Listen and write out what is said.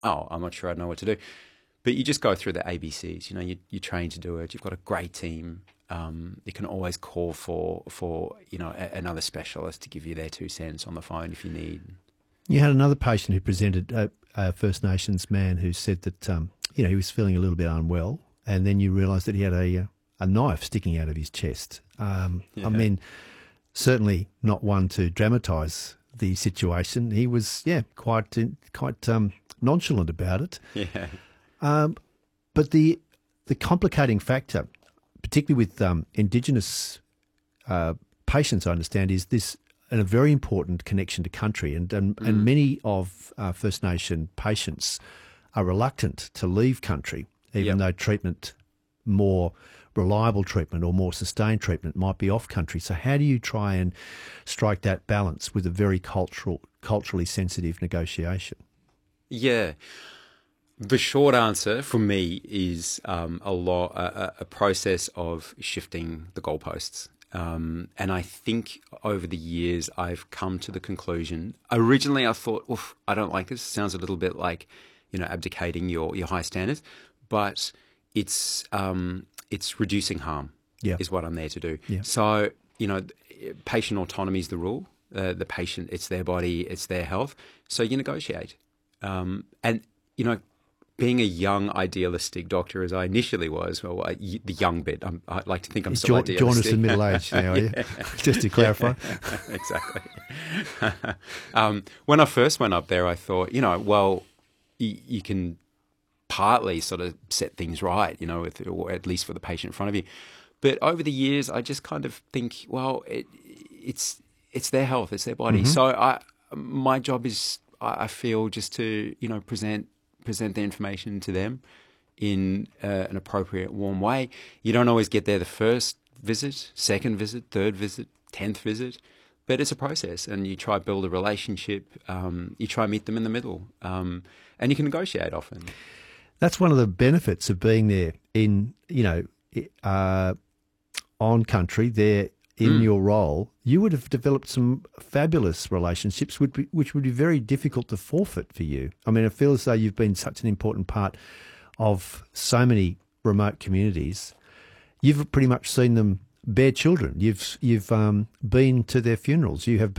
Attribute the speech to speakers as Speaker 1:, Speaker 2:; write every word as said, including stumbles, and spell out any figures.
Speaker 1: oh, I'm not sure I know what to do. But you just go through the A B Cs. You know, you, you're trained to do it. You've got a great team. Um, you can always call for, for you know, a, another specialist to give you their two cents on the phone if you need.
Speaker 2: You had another patient who presented, a, a First Nations man who said that, um, you know, he was feeling a little bit unwell, and then you realised that he had a a knife sticking out of his chest. Um, yeah. I mean, certainly not one to dramatise the situation. He was, yeah, quite quite um, nonchalant about it.
Speaker 1: Yeah.
Speaker 2: Um, but the the complicating factor, particularly with um, Indigenous uh, patients, I understand, is this and a very important connection to country. And and, mm. and many of uh, First Nation patients are reluctant to leave country, even yep. though treatment, more reliable treatment or more sustained treatment might be off country. So how do you try and strike that balance with a very cultural, culturally sensitive negotiation?
Speaker 1: Yeah. The short answer for me is um, a, lot, a, a process of shifting the goalposts. Um, and I think over the years I've come to the conclusion. Originally I thought, oof, I don't like this. It sounds a little bit like, you know, abdicating your, your high standards. But it's um, it's reducing harm
Speaker 2: yeah.
Speaker 1: is what I'm there to do.
Speaker 2: Yeah.
Speaker 1: So, you know, patient autonomy is the rule. Uh, the patient, it's their body, it's their health. So you negotiate. Um, and, you know, being a young, idealistic doctor, as I initially was, well, I, the young bit, I'm, I like to think I'm still idealistic.
Speaker 2: Jaundice in middle age now, are you?
Speaker 1: Yeah.
Speaker 2: Just to clarify.
Speaker 1: Exactly. um, when I first went up there, I thought, you know, well, you, you can partly sort of set things right, you know, with, or at least for the patient in front of you. But over the years, I just kind of think, well, it, it's it's their health, it's their body. Mm-hmm. So I, my job is, I feel, just to, you know, present present the information to them in uh, an appropriate, warm way. You don't always get there the first visit, second visit, third visit, tenth visit, but it's a process, and you try to build a relationship. Um, you try to meet them in the middle, um, and you can negotiate often.
Speaker 2: That's one of the benefits of being there in, you know, uh, on country, there in mm. your role. You would have developed some fabulous relationships, which, be, which would be very difficult to forfeit for you. I mean, I feel as though you've been such an important part of so many remote communities. You've pretty much seen them bear children. You've you've um, been to their funerals. You have